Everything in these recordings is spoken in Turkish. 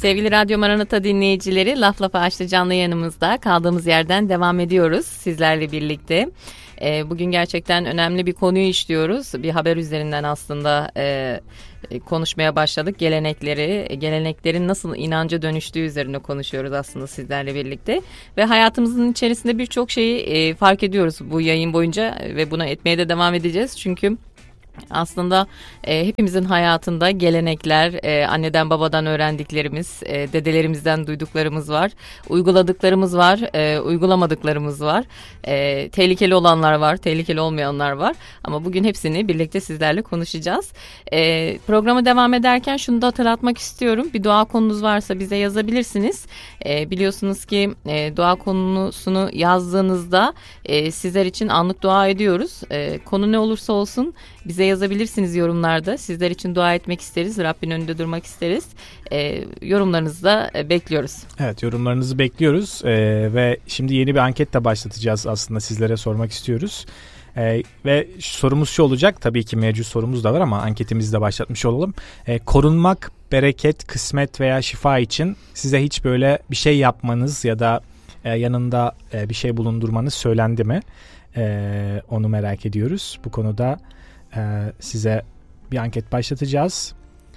Sevgili Radyo Maranata dinleyicileri, Laf Lafa Açtı canlı yayınımızda kaldığımız yerden devam ediyoruz sizlerle birlikte. Bugün gerçekten önemli bir konuyu işliyoruz. Bir haber üzerinden aslında konuşmaya başladık. Geleneklerin nasıl inanca dönüştüğü üzerine konuşuyoruz aslında sizlerle birlikte. Ve hayatımızın içerisinde birçok şeyi fark ediyoruz bu yayın boyunca ve buna etmeye de devam edeceğiz. Çünkü aslında hepimizin hayatında gelenekler, anneden babadan öğrendiklerimiz, dedelerimizden duyduklarımız var, uyguladıklarımız var, uygulamadıklarımız var, tehlikeli olanlar var, tehlikeli olmayanlar var. Ama bugün hepsini birlikte sizlerle konuşacağız. Programı devam ederken şunu da hatırlatmak istiyorum. Bir dua konunuz varsa bize yazabilirsiniz. Biliyorsunuz ki dua konusunu yazdığınızda sizler için anlık dua ediyoruz. Konu ne olursa olsun bize yazabilirsiniz yorumlarda. Sizler için dua etmek isteriz. Rabbin önünde durmak isteriz. Yorumlarınızı da bekliyoruz. Evet, yorumlarınızı bekliyoruz. Ve şimdi yeni bir anket de başlatacağız aslında, sizlere sormak istiyoruz. Ve sorumuz şu olacak. Tabii ki mevcut sorumuz da var ama anketimizi de başlatmış olalım. Korunmak, bereket, kısmet veya şifa için size hiç böyle bir şey yapmanız ya da yanında bir şey bulundurmanız söylendi mi? Onu merak ediyoruz. Bu konuda size bir anket başlatacağız.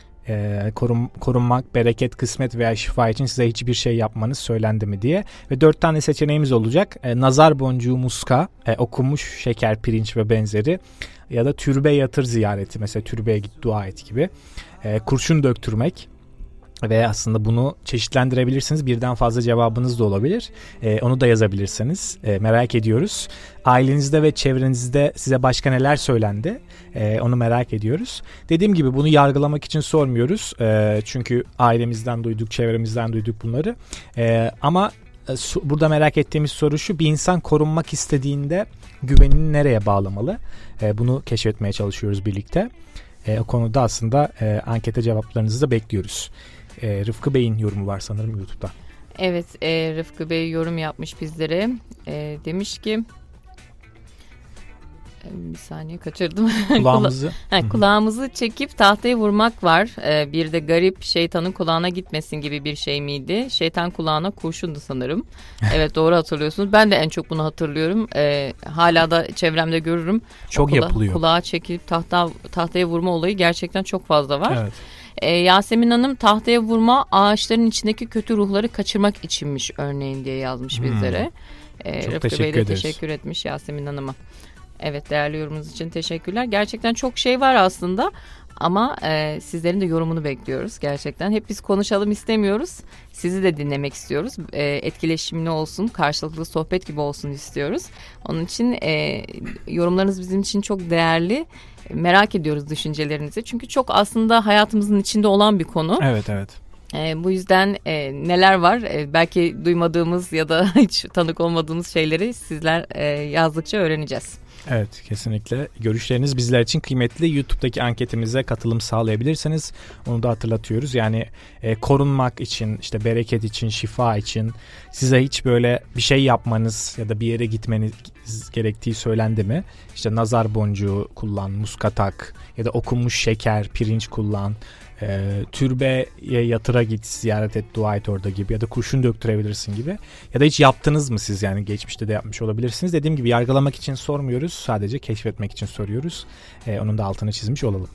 Korunmak, bereket, kısmet veya şifa için size hiçbir şey yapmanız söylendi mi diye. Ve 4 tane seçeneğimiz olacak. Nazar boncuğu, muska, okunmuş şeker, pirinç ve benzeri. Ya da türbe yatır ziyareti, mesela türbeye git dua et gibi. Kurşun döktürmek. Ve aslında bunu çeşitlendirebilirsiniz. Birden fazla cevabınız da olabilir. Onu da yazabilirsiniz. Merak ediyoruz. Ailenizde ve çevrenizde size başka neler söylendi? Onu merak ediyoruz. Dediğim gibi bunu yargılamak için sormuyoruz. Çünkü ailemizden duyduk, çevremizden duyduk bunları. Ama burada merak ettiğimiz soru şu: bir insan korunmak istediğinde güvenini nereye bağlamalı? Bunu keşfetmeye çalışıyoruz birlikte. O konuda aslında ankete cevaplarınızı da bekliyoruz. Rıfkı Bey'in yorumu var sanırım YouTube'da. Evet, Rıfkı Bey yorum yapmış bizlere. Demiş ki, bir saniye kaçırdım. Kulağımızı çekip tahtaya vurmak var. Bir de garip, şeytanın kulağına gitmesin gibi bir şey miydi? Şeytan kulağına kurşundu sanırım. Evet, doğru hatırlıyorsunuz. Ben de en çok bunu hatırlıyorum. Hala da çevremde görürüm. Çok yapılıyor. Kulağa çekip tahtaya vurma olayı gerçekten çok fazla var. Evet. Yasemin Hanım, tahtaya vurma ağaçların içindeki kötü ruhları kaçırmak içinmiş örneğin diye yazmış bizlere. Rıfkı Bey de teşekkür etmiş Yasemin Hanım'a. Evet, değerli yorumunuz için teşekkürler. Gerçekten çok şey var aslında ama sizlerin de yorumunu bekliyoruz gerçekten. Hep biz konuşalım istemiyoruz. Sizi de dinlemek istiyoruz. Etkileşimli olsun, karşılıklı sohbet gibi olsun istiyoruz. Onun için yorumlarınız bizim için çok değerli. Merak ediyoruz düşüncelerinizi. Çünkü çok aslında hayatımızın içinde olan bir konu. Evet, evet. Bu yüzden neler var? Belki duymadığımız ya da hiç tanık olmadığımız şeyleri sizler yazdıkça öğreneceğiz. Evet, kesinlikle. Görüşleriniz bizler için kıymetli. YouTube'daki anketimize katılım sağlayabilirsiniz. Onu da hatırlatıyoruz. Yani korunmak için, işte bereket için, şifa için size hiç böyle bir şey yapmanız ya da bir yere gitmeniz gerektiği söylendi mi? İşte nazar boncuğu kullan, muska tak ya da okunmuş şeker, pirinç kullan. Türbeye yatıra git, ziyaret et, dua et orada gibi, ya da kurşun döktürebilirsin gibi. Ya da hiç yaptınız mı siz, yani geçmişte de yapmış olabilirsiniz. Dediğim gibi yargılamak için sormuyoruz, sadece keşfetmek için soruyoruz. Onun da altını çizmiş olalım.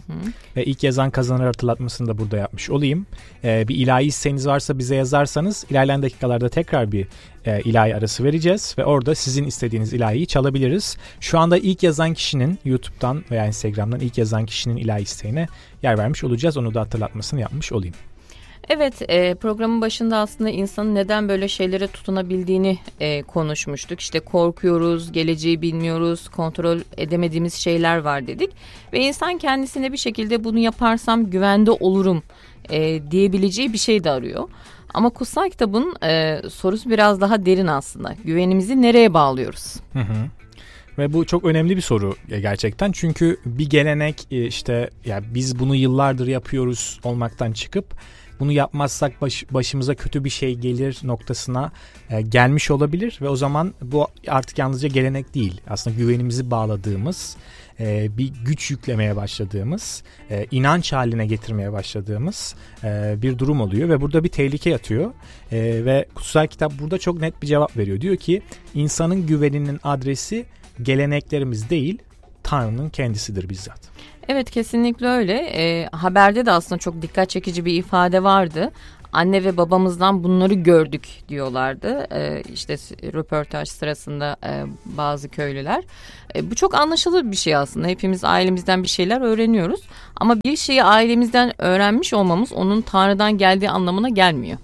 Ve ilk yazan kazanır hatırlatmasını da burada yapmış olayım. Bir ilahi isteğiniz varsa bize yazarsanız ilerleyen dakikalarda tekrar bir ilahi arası vereceğiz ve orada sizin istediğiniz ilahiyi çalabiliriz. Şu anda ilk yazan kişinin, YouTube'dan veya Instagram'dan ilk yazan kişinin ilahi isteğine yer vermiş olacağız. Onu da hatırlatmasını yapmış olayım. Evet, programın başında aslında insanın neden böyle şeylere tutunabildiğini konuşmuştuk. İşte korkuyoruz, geleceği bilmiyoruz, kontrol edemediğimiz şeyler var dedik. Ve insan kendisine bir şekilde bunu yaparsam güvende olurum diyebileceği bir şey de arıyor. Ama kutsal kitabın sorusu biraz daha derin aslında. Güvenimizi nereye bağlıyoruz? Ve bu çok önemli bir soru gerçekten. Çünkü bir gelenek işte ya biz bunu yıllardır yapıyoruz olmaktan çıkıp bunu yapmazsak başımıza kötü bir şey gelir noktasına gelmiş olabilir ve o zaman bu artık yalnızca gelenek değil. Aslında güvenimizi bağladığımız, bir güç yüklemeye başladığımız, inanç haline getirmeye başladığımız bir durum oluyor ve burada bir tehlike yatıyor. Ve kutsal kitap burada çok net bir cevap veriyor. Diyor ki insanın güveninin adresi geleneklerimiz değil, Tanrı'nın kendisidir bizzat. Evet, kesinlikle öyle. Haberde de aslında çok dikkat çekici bir ifade vardı. Anne ve babamızdan bunları gördük diyorlardı. İşte röportaj sırasında bazı köylüler. Bu çok anlaşılır bir şey aslında. Hepimiz ailemizden bir şeyler öğreniyoruz. Ama bir şeyi ailemizden öğrenmiş olmamız onun Tanrı'dan geldiği anlamına gelmiyor.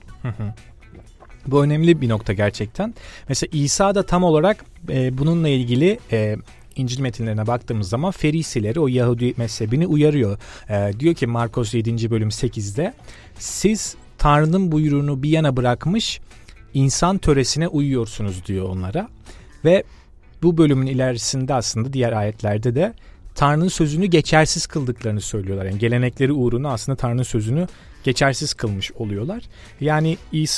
Bu önemli bir nokta gerçekten. Mesela İsa da tam olarak bununla ilgili İncil metinlerine baktığımız zaman Ferisileri, o Yahudi mezhebini uyarıyor. Diyor ki Markos 7. bölüm 8'de siz Tanrı'nın buyruğunu bir yana bırakmış insan töresine uyuyorsunuz diyor onlara. Ve bu bölümün ilerisinde aslında diğer ayetlerde de Tanrı'nın sözünü geçersiz kıldıklarını söylüyorlar. Yani gelenekleri uğruna aslında Tanrı'nın sözünü geçersiz kılmış oluyorlar. Yani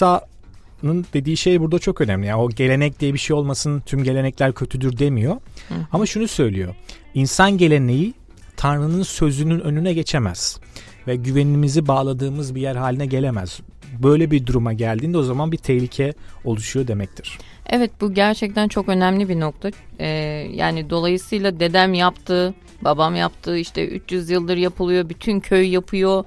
İsa'nın dediği şey burada çok önemli. Yani o gelenek diye bir şey olmasın, tüm gelenekler kötüdür demiyor. Ama şunu söylüyor. İnsan geleneği Tanrı'nın sözünün önüne geçemez ve güvenimizi bağladığımız bir yer haline gelemez. Böyle bir duruma geldiğinde o zaman bir tehlike oluşuyor demektir. Evet, bu gerçekten çok önemli bir nokta. Yani dolayısıyla dedem yaptı, babam yaptı, işte 300 yıldır yapılıyor, bütün köy yapıyor.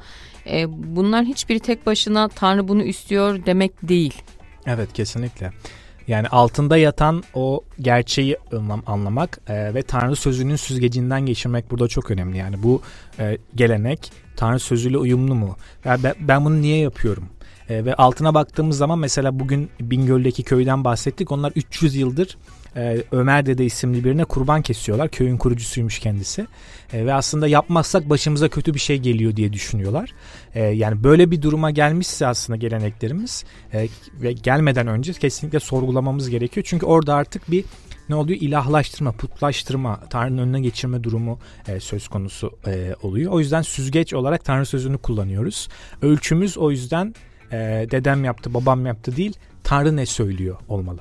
Bunlar hiçbiri tek başına Tanrı bunu istiyor demek değil. Evet, kesinlikle. Yani altında yatan o gerçeği anlamak ve Tanrı sözünün süzgecinden geçirmek burada çok önemli. Yani bu gelenek Tanrı sözüyle uyumlu mu? Ben bunu niye yapıyorum? Ve altına baktığımız zaman mesela bugün Bingöl'deki köyden bahsettik. Onlar 300 yıldır Ömer Dede isimli birine kurban kesiyorlar. Köyün kurucusuymuş kendisi. Ve aslında yapmazsak başımıza kötü bir şey geliyor diye düşünüyorlar. Yani böyle bir duruma gelmişse aslında geleneklerimiz ve gelmeden önce kesinlikle sorgulamamız gerekiyor. Çünkü orada artık bir ne oluyor? İlahlaştırma, putlaştırma, Tanrı'nın önüne geçirme durumu söz konusu oluyor. O yüzden süzgeç olarak Tanrı sözünü kullanıyoruz. Ölçümüz o yüzden dedem yaptı, babam yaptı değil, Tanrı ne söylüyor olmalı.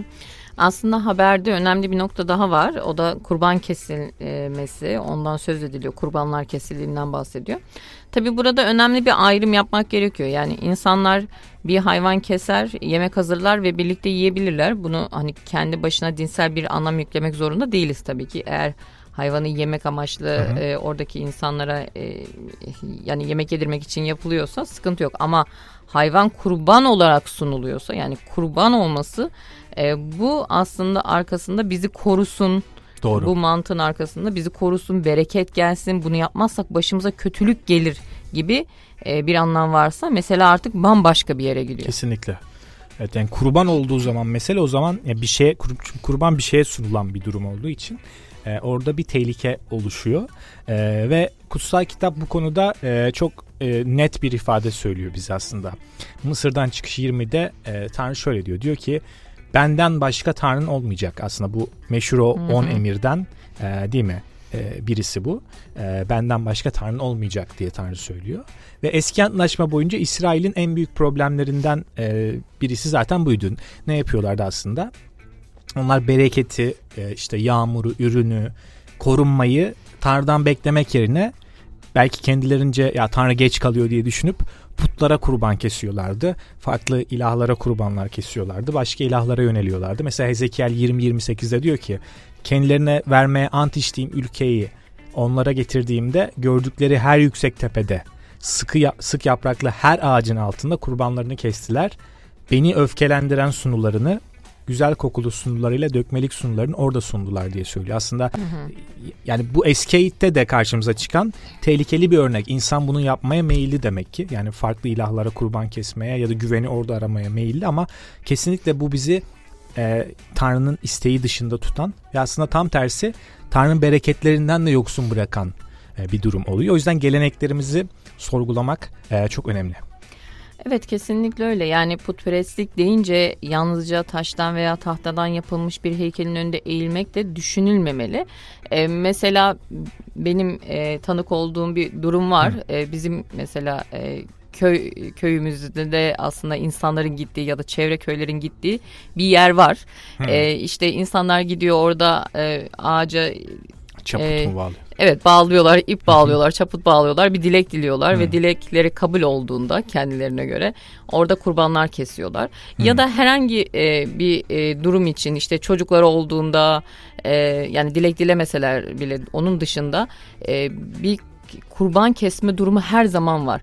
Aslında haberde önemli bir nokta daha var. O da kurban kesilmesi. Ondan söz ediliyor. Kurbanlar kesildiğinden bahsediyor. Tabii burada önemli bir ayrım yapmak gerekiyor. Yani insanlar bir hayvan keser, yemek hazırlar ve birlikte yiyebilirler. Bunu hani kendi başına dinsel bir anlam yüklemek zorunda değiliz tabii ki. Eğer hayvanı yemek amaçlı oradaki insanlara yani yemek yedirmek için yapılıyorsa sıkıntı yok. Ama hayvan kurban olarak sunuluyorsa, yani kurban olması, bu aslında arkasında bizi korusun. Doğru. Bu mantığın arkasında bizi korusun, bereket gelsin, bunu yapmazsak başımıza kötülük gelir gibi bir anlam varsa mesela artık bambaşka bir yere gidiyor. Kesinlikle. Evet, yani kurban olduğu zaman mesela o zaman bir şeye, kurban bir şeye sunulan bir durum olduğu için orada bir tehlike oluşuyor. Ve kutsal kitap bu konuda çok net bir ifade söylüyor bize aslında. Mısır'dan çıkış 20'de Tanrı şöyle diyor. Diyor ki benden başka Tanrı'nın olmayacak. Aslında bu meşhur o 10 emirden değil mi? Birisi bu. Benden başka Tanrı'nın olmayacak diye Tanrı söylüyor. Ve eski antlaşma boyunca İsrail'in en büyük problemlerinden birisi zaten buydu. Ne yapıyorlardı aslında? Onlar bereketi, işte yağmuru, ürünü, korunmayı Tanrı'dan beklemek yerine belki kendilerince ya Tanrı geç kalıyor diye düşünüp putlara kurban kesiyorlardı. Farklı ilahlara kurbanlar kesiyorlardı. Başka ilahlara yöneliyorlardı. Mesela Hezekiel 20-28'de diyor ki kendilerine vermeye ant içtiğim ülkeyi onlara getirdiğimde gördükleri her yüksek tepede sık yapraklı her ağacın altında kurbanlarını kestiler. Beni öfkelendiren sunularını güzel kokulu sunularıyla dökmelik sunularını orada sundular diye söylüyor. Aslında yani bu eski ayette de karşımıza çıkan tehlikeli bir örnek. İnsan bunu yapmaya meyilli demek ki. Yani farklı ilahlara kurban kesmeye ya da güveni orada aramaya meyilli ama kesinlikle bu bizi Tanrı'nın isteği dışında tutan ve aslında tam tersi Tanrı'nın bereketlerinden de yoksun bırakan bir durum oluyor. O yüzden geleneklerimizi sorgulamak çok önemli. Evet, kesinlikle öyle. Yani putperestlik deyince yalnızca taştan veya tahtadan yapılmış bir heykelin önünde eğilmek de düşünülmemeli. Mesela benim tanık olduğum bir durum var. Bizim mesela köyümüzde de aslında insanların gittiği ya da çevre köylerin gittiği bir yer var. İşte insanlar gidiyor orada ağaca çaput mu bağlıyor? Evet, bağlıyorlar, ip bağlıyorlar, çaput bağlıyorlar, bir dilek diliyorlar ve dilekleri kabul olduğunda kendilerine göre orada kurbanlar kesiyorlar. Ya da herhangi bir durum için, işte çocukları olduğunda yani dilek dilemeseler bile onun dışında bir kurban kesme durumu her zaman var.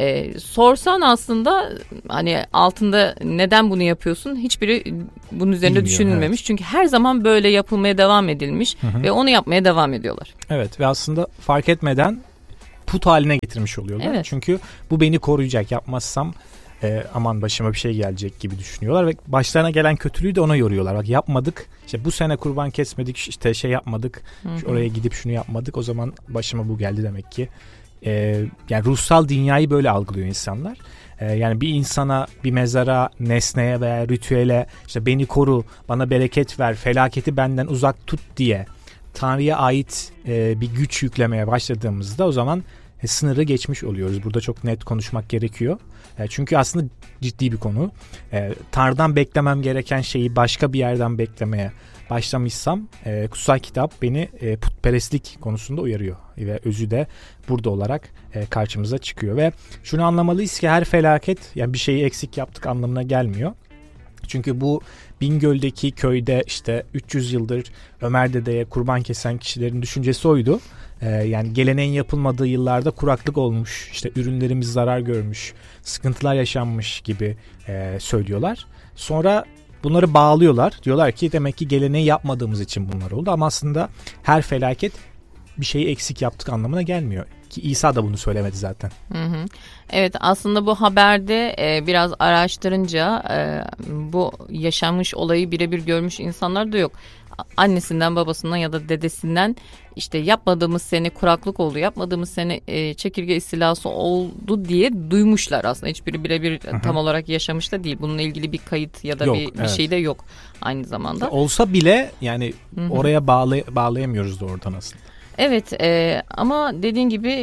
Sorsan aslında hani altında neden bunu yapıyorsun, hiçbiri bunun üzerinde bilmiyor, düşünülmemiş. Evet. Çünkü her zaman böyle yapılmaya devam edilmiş ve onu yapmaya devam ediyorlar. Evet, ve aslında fark etmeden put haline getirmiş oluyorlar. Evet. Çünkü bu beni koruyacak, yapmazsam aman başıma bir şey gelecek gibi düşünüyorlar ve başlarına gelen kötülüğü de ona yoruyorlar. Bak, yapmadık, işte bu sene kurban kesmedik, işte şey yapmadık, oraya gidip şunu yapmadık, o zaman başıma bu geldi demek ki. Yani ruhsal dünyayı böyle algılıyor insanlar. Yani bir insana, bir mezara, nesneye veya ritüele işte beni koru, bana bereket ver, felaketi benden uzak tut diye Tanrı'ya ait bir güç yüklemeye başladığımızda o zaman sınırı geçmiş oluyoruz. Burada çok net konuşmak gerekiyor. Çünkü aslında ciddi bir konu. Tanrı'dan beklemem gereken şeyi başka bir yerden beklemeye başlamışsam kutsal kitap beni putperestlik konusunda uyarıyor. Ve özü de burada olarak karşımıza çıkıyor. Ve şunu anlamalıyız ki her felaket, yani bir şeyi eksik yaptık anlamına gelmiyor. Çünkü bu Bingöl'deki köyde işte 300 yıldır Ömer Dede'ye kurban kesen kişilerin düşüncesi oydu. Yani geleneğin yapılmadığı yıllarda kuraklık olmuş, işte ürünlerimiz zarar görmüş, sıkıntılar yaşanmış gibi söylüyorlar. Sonra bunları bağlıyorlar. Diyorlar ki demek ki geleneği yapmadığımız için bunlar oldu. Ama aslında her felaket bir şeyi eksik yaptık anlamına gelmiyor. Ki İsa da bunu söylemedi zaten. Evet, aslında bu haberde biraz araştırınca bu yaşanmış olayı birebir görmüş insanlar da yok. Annesinden, babasından ya da dedesinden işte yapmadığımız sene kuraklık oldu, yapmadığımız sene çekirge istilası oldu diye duymuşlar aslında. Hiçbiri birebir tam olarak yaşamış da değil. Bununla ilgili bir kayıt ya da yok, bir şey de yok aynı zamanda. Olsa bile yani oraya bağlayamıyoruz da oradan aslında. Evet, ama dediğin gibi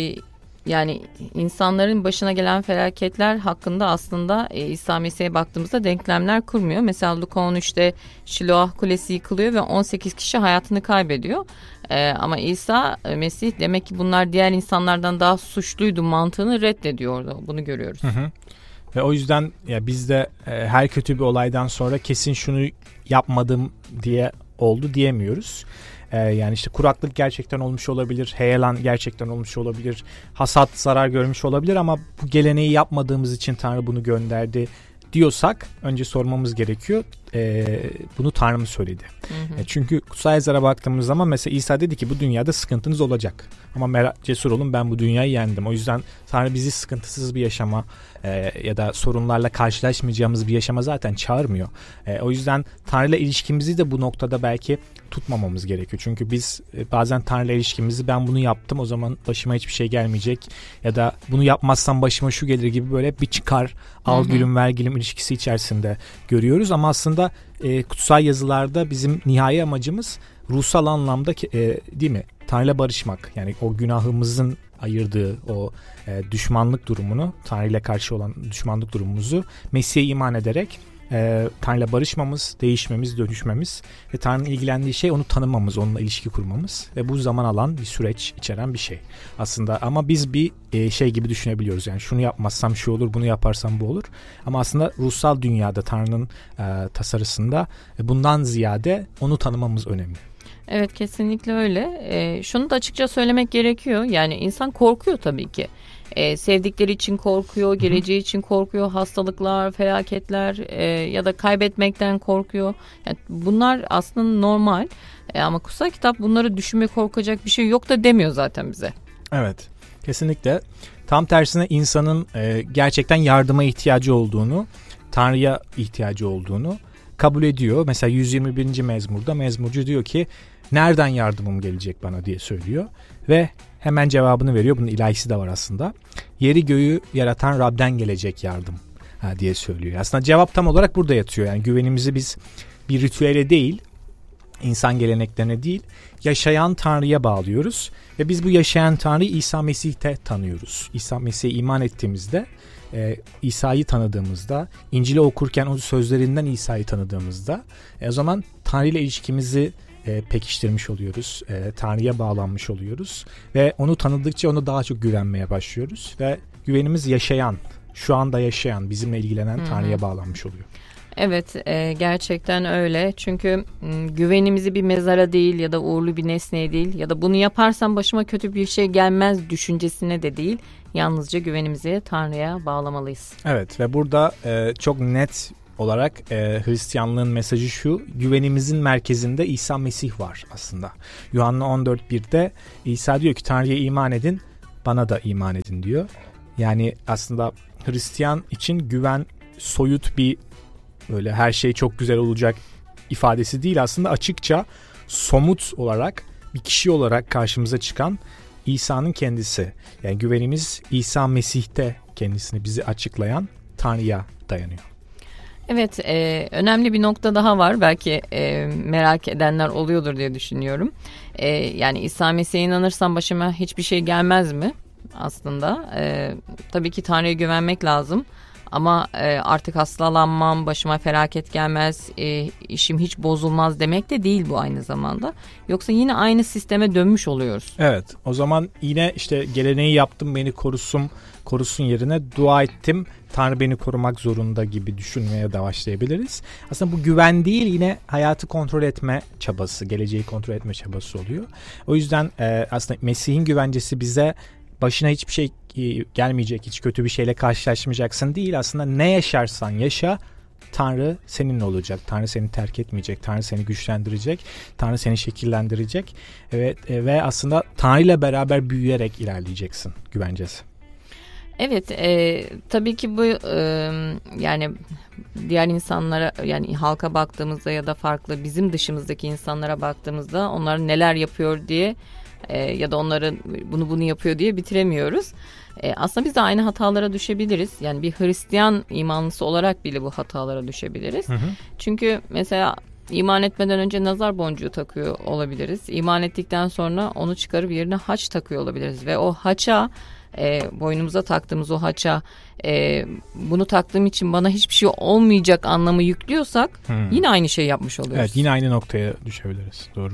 yani insanların başına gelen felaketler hakkında aslında İsa Mesih'e baktığımızda denklemler kurmuyor. Mesela Luka 13'te Şiloah Kulesi yıkılıyor ve 18 kişi hayatını kaybediyor. Ama İsa Mesih demek ki bunlar diğer insanlardan daha suçluydu mantığını reddediyor. Bunu görüyoruz. Ve o yüzden ya biz de her kötü bir olaydan sonra kesin şunu yapmadım diye oldu diyemiyoruz. Yani işte kuraklık gerçekten olmuş olabilir, heyelan gerçekten olmuş olabilir, hasat zarar görmüş olabilir ama bu geleneği yapmadığımız için Tanrı bunu gönderdi diyorsak önce sormamız gerekiyor. Bunu Tanrı mı söyledi? Çünkü kutsal yazılara baktığımız zaman mesela İsa dedi ki bu dünyada sıkıntınız olacak. Ama cesur olun, ben bu dünyayı yendim. O yüzden Tanrı bizi sıkıntısız bir yaşama ya da sorunlarla karşılaşmayacağımız bir yaşama zaten çağırmıyor. O yüzden Tanrı'yla ilişkimizi de bu noktada belki tutmamamız gerekiyor. Çünkü biz bazen Tanrı'yla ilişkimizi ben bunu yaptım o zaman başıma hiçbir şey gelmeyecek ya da bunu yapmazsam başıma şu gelir gibi böyle bir çıkar, al gülüm ver gülüm ilişkisi içerisinde görüyoruz. Ama aslında kutsal yazılarda bizim nihai amacımız ruhsal anlamda değil mi? Tanrı'yla barışmak. Yani o günahımızın ayırdığı o düşmanlık durumunu, Tanrı'yla karşı olan düşmanlık durumumuzu Mesih'e iman ederek Tanrı'yla barışmamız, değişmemiz, dönüşmemiz ve Tanrı'nın ilgilendiği şey onu tanımamız, onunla ilişki kurmamız ve bu zaman alan bir süreç içeren bir şey aslında. Ama biz bir şey gibi düşünebiliyoruz, yani şunu yapmazsam şu olur, bunu yaparsam bu olur. Ama aslında ruhsal dünyada Tanrı'nın tasarısında bundan ziyade onu tanımamız önemli. Evet, kesinlikle öyle. Şunu da açıkça söylemek gerekiyor. Yani insan korkuyor tabii ki. Sevdikleri için korkuyor, geleceği için korkuyor, hastalıklar, felaketler ya da kaybetmekten korkuyor. Yani bunlar aslında normal. Ama kutsal kitap bunları düşünme, korkacak bir şey yok da demiyor zaten bize. Evet, kesinlikle. Tam tersine insanın gerçekten yardıma ihtiyacı olduğunu, Tanrı'ya ihtiyacı olduğunu kabul ediyor. Mesela 121. mezmurda mezmurcu diyor ki nereden yardımım gelecek bana diye söylüyor. Ve hemen cevabını veriyor. Bunun ilahisi de var aslında. Yeri göğü yaratan Rab'den gelecek yardım diye söylüyor. Aslında cevap tam olarak burada yatıyor. Yani güvenimizi biz bir ritüele değil, insan geleneklerine değil, yaşayan Tanrı'ya bağlıyoruz. Ve biz bu yaşayan Tanrı'yı İsa Mesih'te tanıyoruz. İsa Mesih'e iman ettiğimizde, İsa'yı tanıdığımızda, İncil'i okurken o sözlerinden İsa'yı tanıdığımızda o zaman Tanrı ile ilişkimizi pekiştirmiş oluyoruz. Tanrı'ya bağlanmış oluyoruz. Ve onu tanıdıkça ona daha çok güvenmeye başlıyoruz. Ve güvenimiz yaşayan, şu anda yaşayan, bizimle ilgilenen Tanrı'ya bağlanmış oluyor. Evet, gerçekten öyle. Çünkü güvenimizi bir mezara değil ya da uğurlu bir nesneye değil ya da bunu yaparsam başıma kötü bir şey gelmez düşüncesine de değil. Yalnızca güvenimizi Tanrı'ya bağlamalıyız. Evet ve burada çok net olarak Hristiyanlığın mesajı şu: güvenimizin merkezinde İsa Mesih var aslında. Yuhanna 14.1'de İsa diyor ki Tanrı'ya iman edin, bana da iman edin diyor. Yani aslında Hristiyan için güven soyut bir böyle her şey çok güzel olacak ifadesi değil, aslında açıkça somut olarak bir kişi olarak karşımıza çıkan İsa'nın kendisi. Yani güvenimiz İsa Mesih'te kendisini bizi açıklayan Tanrı'ya dayanıyor. Evet, önemli bir nokta daha var. Belki merak edenler oluyordur diye düşünüyorum. Yani İsa Mesih'e inanırsam başıma hiçbir şey gelmez mi? Aslında tabii ki Tanrı'ya güvenmek lazım. Ama artık hastalanmam, başıma felaket gelmez, işim hiç bozulmaz demek de değil bu aynı zamanda. Yoksa yine aynı sisteme dönmüş oluyoruz. Evet, o zaman yine işte geleneği yaptım, beni korusun yerine dua ettim, Tanrı beni korumak zorunda gibi düşünmeye de başlayabiliriz. Aslında bu güven değil, yine hayatı kontrol etme çabası, geleceği kontrol etme çabası oluyor. O yüzden aslında Mesih'in güvencesi bize başına hiçbir şey gelmeyecek, hiç kötü bir şeyle karşılaşmayacaksın değil. Aslında ne yaşarsan yaşa, Tanrı seninle olacak. Tanrı seni terk etmeyecek. Tanrı seni güçlendirecek. Tanrı seni şekillendirecek. Evet, ve aslında Tanrı ile beraber büyüyerek ilerleyeceksin güvencesi. Evet, tabii ki bu yani diğer insanlara, yani halka baktığımızda ya da farklı bizim dışımızdaki insanlara baktığımızda onlar neler yapıyor diye ya da onların bunu yapıyor diye bitiremiyoruz. Aslında biz de aynı hatalara düşebiliriz. Yani bir Hristiyan imanlısı olarak bile bu hatalara düşebiliriz. Hı hı. Çünkü mesela iman etmeden önce nazar boncuğu takıyor olabiliriz. İman ettikten sonra onu çıkarıp yerine haç takıyor olabiliriz. Ve o haça, boynumuza taktığımız o haça bunu taktığım için bana hiçbir şey olmayacak anlamı yüklüyorsak yine aynı şey yapmış oluyoruz. Evet, yine aynı noktaya düşebiliriz. Doğru.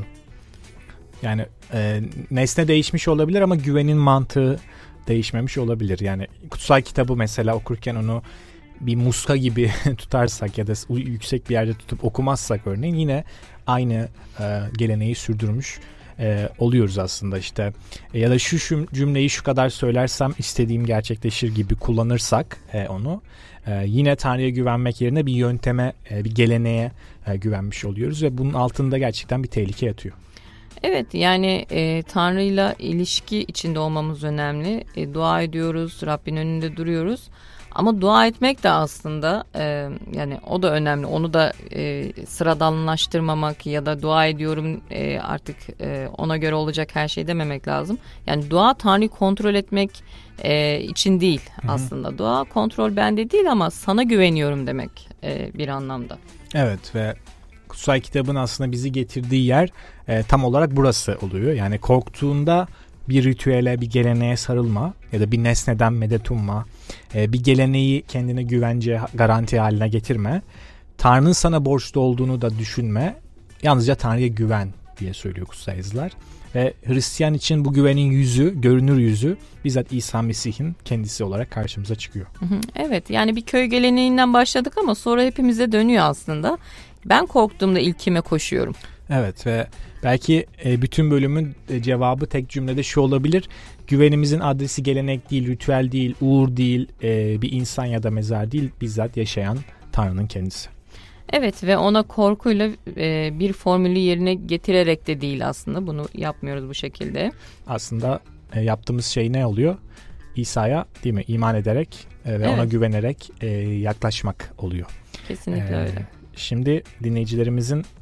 Yani nesne değişmiş olabilir ama güvenin mantığı değişmemiş olabilir. Yani kutsal kitabı mesela okurken onu bir muska gibi tutarsak ya da yüksek bir yerde tutup okumazsak örneğin yine aynı geleneği sürdürmüş oluyoruz aslında işte. Ya da şu cümleyi şu kadar söylersem istediğim gerçekleşir gibi kullanırsak onu yine Tanrı'ya güvenmek yerine bir yönteme, bir geleneğe güvenmiş oluyoruz ve bunun altında gerçekten bir tehlike yatıyor. Evet, yani Tanrı'yla ilişki içinde olmamız önemli. Dua ediyoruz, Rabbin önünde duruyoruz. Ama dua etmek de aslında yani o da önemli. Onu da sıradanlaştırmamak ya da dua ediyorum artık ona göre olacak her şey dememek lazım. Yani dua Tanrı'yı kontrol etmek için değil aslında. Hı-hı. Dua kontrol bende değil ama sana güveniyorum demek bir anlamda. Evet ve kutsal kitabın aslında bizi getirdiği yer tam olarak burası oluyor. Yani korktuğunda bir ritüele, bir geleneğe sarılma ya da bir nesneden medet umma, bir geleneği kendine güvence, garanti haline getirme. Tanrı'nın sana borçlu olduğunu da düşünme. Yalnızca Tanrı'ya güven diye söylüyor kutsal yazılar. Ve Hristiyan için bu güvenin yüzü, görünür yüzü bizzat İsa Mesih'in kendisi olarak karşımıza çıkıyor. Evet, yani bir köy geleneğinden başladık ama sonra hepimize dönüyor aslında. Ben korktuğumda ilk kime koşuyorum? Evet ve belki bütün bölümün cevabı tek cümlede şu olabilir: güvenimizin adresi gelenek değil, ritüel değil, uğur değil, bir insan ya da mezar değil, bizzat yaşayan Tanrı'nın kendisi. Evet ve ona korkuyla bir formülü yerine getirerek de değil aslında, bunu yapmıyoruz bu şekilde. Aslında yaptığımız şey ne oluyor? İsa'ya değil mi? İman ederek ve ona güvenerek yaklaşmak oluyor. Kesinlikle öyle. Şimdi dinleyicilerimizin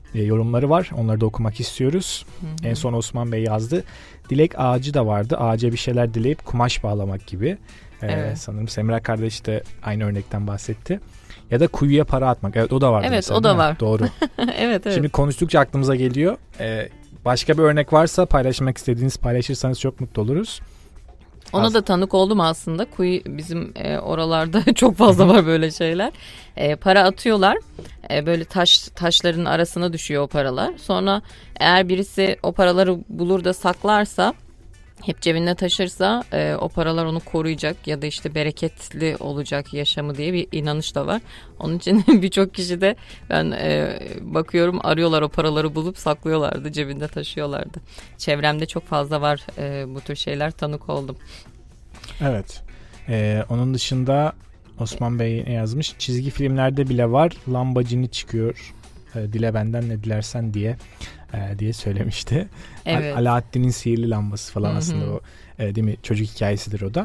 yorumları var. Onları da okumak istiyoruz. En son Osman Bey yazdı. Dilek ağacı da vardı. Ağaca bir şeyler dileyip kumaş bağlamak gibi. Evet. Sanırım Semra kardeş de aynı örnekten bahsetti. Ya da kuyuya para atmak. Evet, o da vardı. Evet, mesela, o da var. Doğru. Evet. Şimdi konuştukça aklımıza geliyor. Başka bir örnek varsa paylaşmak istediğiniz, paylaşırsanız çok mutlu oluruz. Ona da tanık oldum aslında. Kuyu bizim oralarda çok fazla var böyle şeyler. Para atıyorlar. Böyle taşların arasına düşüyor o paralar. Sonra eğer birisi o paraları bulur da saklarsa, hep cebinde taşırsa o paralar onu koruyacak ya da işte bereketli olacak yaşamı diye bir inanış da var. Onun için birçok kişi de ben bakıyorum arıyorlar, o paraları bulup saklıyorlardı, cebinde taşıyorlardı. Çevremde çok fazla var bu tür şeyler, tanık oldum. Evet. Onun dışında Osman Bey ne yazmış? Çizgi filmlerde bile var. Lambacini çıkıyor. Dile benden ne dilersen diye söylemişti. Evet. Alaaddin'in sihirli lambası falan aslında o değil mi? Çocuk hikayesidir o da.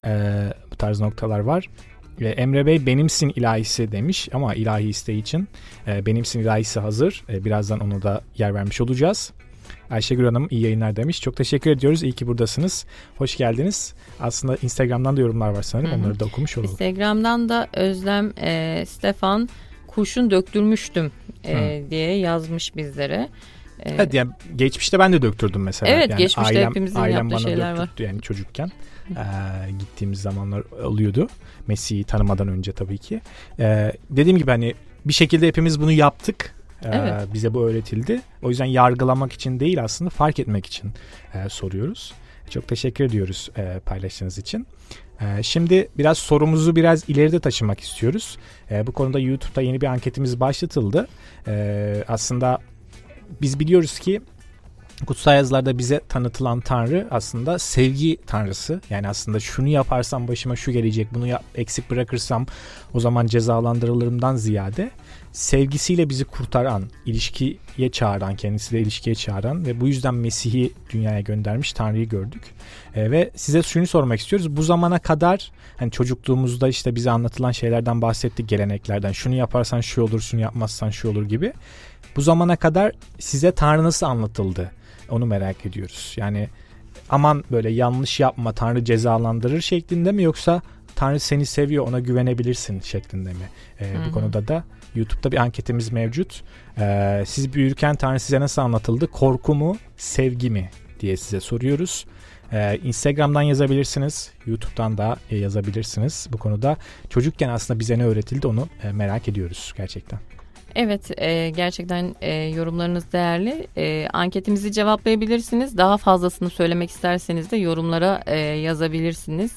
Bu tarz noktalar var. Emre Bey benimsin ilahisi demiş ama ilahi isteği için benimsin ilahisi hazır. Birazdan ona da yer vermiş olacağız. Ayşegül Hanım iyi yayınlar demiş. Çok teşekkür ediyoruz. İyi ki buradasınız. Hoş geldiniz. Aslında Instagram'dan da yorumlar var sanırım. Onları da okumuş olalım. Instagram'dan da Özlem Stefan kurşun döktürmüştüm diye yazmış bizlere. Evet, yani geçmişte ben de döktürdüm mesela. Evet, yani geçmişte hepimizin yaptığı bana şeyler var. Yani çocukken gittiğimiz zamanlar oluyordu. Mesih'i tanımadan önce tabii ki. Dediğim gibi hani bir şekilde hepimiz bunu yaptık. Evet. Bize bu öğretildi. O yüzden yargılamak için değil, aslında fark etmek için soruyoruz. Çok teşekkür ediyoruz paylaştığınız için. Şimdi sorumuzu biraz ileride taşımak istiyoruz. Bu konuda YouTube'da yeni bir anketimiz başlatıldı. Aslında biz biliyoruz ki kutsal yazılarda bize tanıtılan Tanrı aslında sevgi tanrısı. Yani aslında şunu yaparsam başıma şu gelecek, bunu eksik bırakırsam o zaman cezalandırılırımdan ziyade sevgisiyle bizi kurtaran, ilişkiye çağıran, kendisiyle ilişkiye çağıran ve bu yüzden Mesih'i dünyaya göndermiş Tanrı'yı gördük. Ve size şunu sormak istiyoruz. Bu zamana kadar hani çocukluğumuzda işte bize anlatılan şeylerden bahsettik, geleneklerden. Şunu yaparsan şu olur, şunu yapmazsan şu olur gibi. Bu zamana kadar size Tanrı nasıl anlatıldı? Onu merak ediyoruz. Yani aman böyle yanlış yapma, Tanrı cezalandırır şeklinde mi, yoksa Tanrı seni seviyor, ona güvenebilirsin şeklinde mi? Bu konuda da YouTube'da bir anketimiz mevcut. Siz büyürken Tanrı size nasıl anlatıldı? Korku mu, sevgi mi diye size soruyoruz. Instagram'dan yazabilirsiniz. YouTube'dan da yazabilirsiniz. Bu konuda çocukken aslında bize ne öğretildi onu merak ediyoruz gerçekten. Evet, gerçekten yorumlarınız değerli. Anketimizi cevaplayabilirsiniz. Daha fazlasını söylemek isterseniz de yorumlara yazabilirsiniz.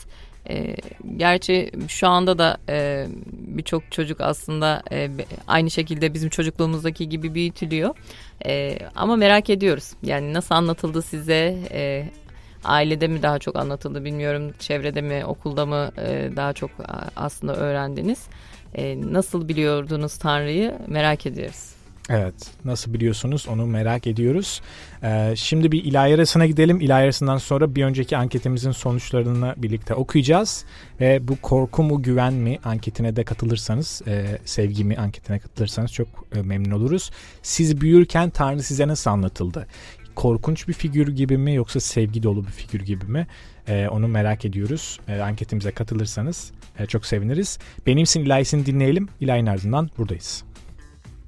Gerçi şu anda da birçok çocuk aslında aynı şekilde bizim çocukluğumuzdaki gibi büyütülüyor. Ama merak ediyoruz. Yani nasıl anlatıldı size? Ailede mi daha çok anlatıldı bilmiyorum. Çevrede mi, okulda mı daha çok aslında öğrendiniz? Nasıl biliyordunuz Tanrı'yı, merak ediyoruz. Evet, nasıl biliyorsunuz onu merak ediyoruz. Şimdi bir ilahi arasına gidelim. İlahi arasından sonra bir önceki anketimizin sonuçlarını birlikte okuyacağız. Ve bu korku mu güven mi anketine de katılırsanız, sevgi mi anketine katılırsanız çok memnun oluruz. Siz büyürken Tanrı size nasıl anlatıldı? Korkunç bir figür gibi mi, yoksa sevgi dolu bir figür gibi mi? Onu merak ediyoruz. Anketimize katılırsanız çok seviniriz. Benimsin ilahisini dinleyelim. İlahin ardından buradayız.